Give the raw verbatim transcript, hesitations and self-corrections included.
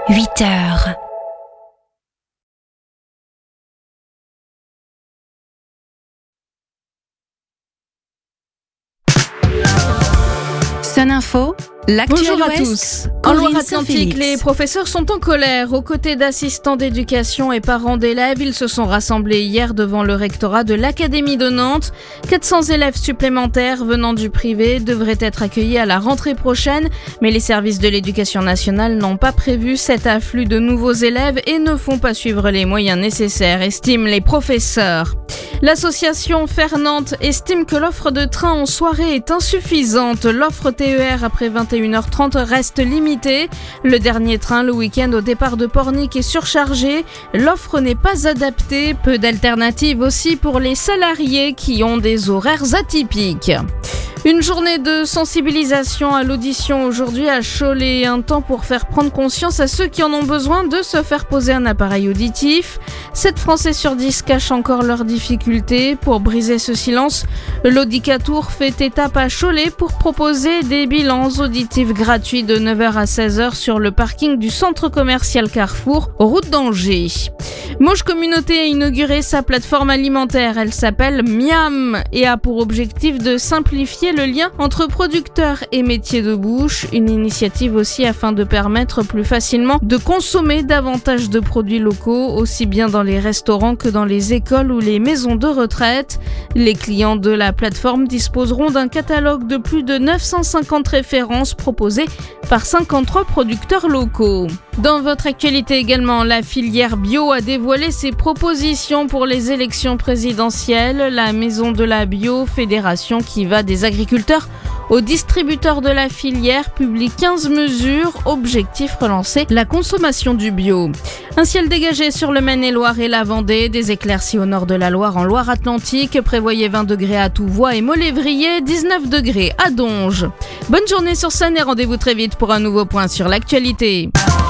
huit heures. Sun Info, l'actu Bonjour à à l'Ouest, tous. En Corinne Loire-Atlantique, Saint-Félix. les professeurs sont en colère. Aux côtés d'assistants d'éducation et parents d'élèves, ils se sont rassemblés hier devant le rectorat de l'Académie de Nantes. quatre cents élèves supplémentaires venant du privé devraient être accueillis à la rentrée prochaine, mais les services de l'éducation nationale n'ont pas prévu cet afflux de nouveaux élèves et ne font pas suivre les moyens nécessaires, estiment les professeurs. L'association Faire Nantes estime que l'offre de train en soirée est insuffisante. L'offre T E R après vingt et une heures trente reste limitée. Le dernier train le week-end au départ de Pornic est surchargé. L'offre n'est pas adaptée. Peu d'alternatives aussi pour les salariés qui ont des horaires atypiques. Une journée de sensibilisation à l'audition aujourd'hui à Cholet. Un temps pour faire prendre conscience à ceux qui en ont besoin de se faire poser un appareil auditif. sept Français sur dix cachent encore leurs difficultés. Pour briser ce silence, l'Audicatour fait étape à Cholet pour proposer des bilans auditifs gratuits de neuf heures à seize heures sur le parking du centre commercial Carrefour, route d'Angers. Mauche Communauté a inauguré sa plateforme alimentaire. Elle s'appelle Miam et a pour objectif de simplifier le lien entre producteurs et métiers de bouche. Une initiative aussi afin de permettre plus facilement de consommer davantage de produits locaux, aussi bien dans les restaurants que dans les écoles ou les maisons de retraite. Les clients de la plateforme disposeront d'un catalogue de plus de neuf cent cinquante références proposées par cinquante-trois producteurs locaux. Dans votre actualité également, la filière bio a dévoilé ses propositions pour les élections présidentielles. La Maison de la Bio, fédération qui va des agriculteurs aux distributeurs de la filière, publie quinze mesures. Objectif relancer la consommation du bio. Un ciel dégagé sur le Maine-et-Loire et la Vendée, des éclaircies au nord de la Loire en Loire-Atlantique. Prévoyez vingt degrés à Touvois et Molévrier, dix-neuf degrés à Donges. Bonne journée sur Sun et rendez-vous très vite pour un nouveau point sur l'actualité.